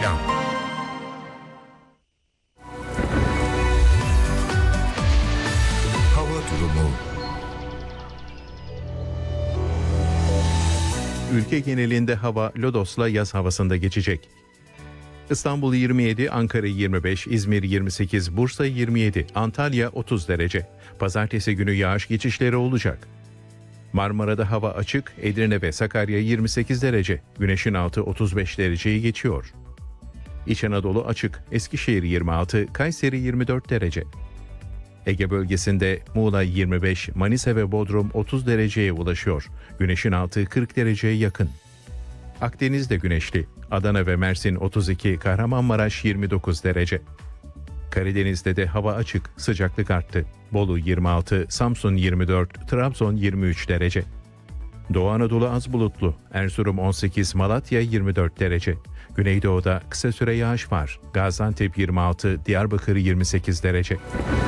Reklam. Hava durumu. Ülke genelinde hava lodosla yaz havasında geçecek. İstanbul 27, Ankara 25, İzmir 28, Bursa 27, Antalya 30 derece. Pazartesi günü yağış geçişleri olacak. Marmara'da hava açık, Edirne ve Sakarya 28 derece, güneşin altı 35 dereceyi geçiyor. İç Anadolu açık, Eskişehir 26, Kayseri 24 derece. Ege bölgesinde Muğla 25, Manisa ve Bodrum 30 dereceye ulaşıyor. Güneşin altı 40 dereceye yakın. Akdeniz'de güneşli, Adana ve Mersin 32, Kahramanmaraş 29 derece. Karadeniz'de de hava açık, sıcaklık arttı. Bolu 26, Samsun 24, Trabzon 23 derece. Doğu Anadolu az bulutlu, Erzurum 18, Malatya 24 derece. Güneydoğu'da kısa süre yağış var. Gaziantep 26, Diyarbakır 28 derece.